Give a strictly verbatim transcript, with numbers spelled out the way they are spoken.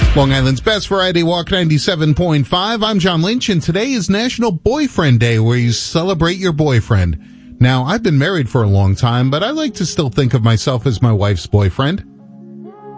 Long Island's best variety walk, ninety-seven point five. I'm John Lynch, and today is National Boyfriend Day, where you celebrate your boyfriend. Now, I've been married for a long time, but I like to still think of myself as my wife's boyfriend.